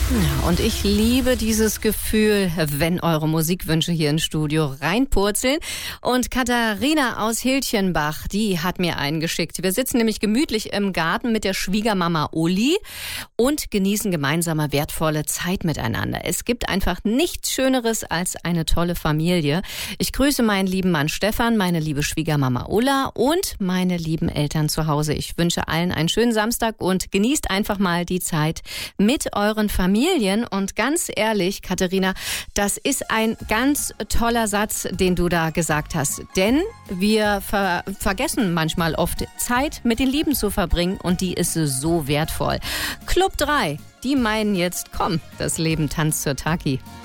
Ja, und ich liebe dieses Gefühl, wenn eure Musikwünsche hier ins Studio reinpurzeln. Und Katharina aus Hilchenbach, die hat mir einen geschickt. Wir sitzen nämlich gemütlich im Garten mit der Schwiegermama Uli und genießen gemeinsame wertvolle Zeit miteinander. Es gibt einfach nichts Schöneres als eine tolle Familie. Ich grüße meinen lieben Mann Stefan, meine liebe Schwiegermama Ulla und meine lieben Eltern zu Hause. Ich wünsche allen einen schönen Samstag und genießt einfach mal die Zeit mit euren Familien. Und ganz ehrlich, Katharina, das ist ein ganz toller Satz, den du da gesagt hast. Denn wir vergessen manchmal oft Zeit mit den Lieben zu verbringen und die ist so wertvoll. Club 3, die meinen jetzt, komm, das Leben tanzt zur Taki.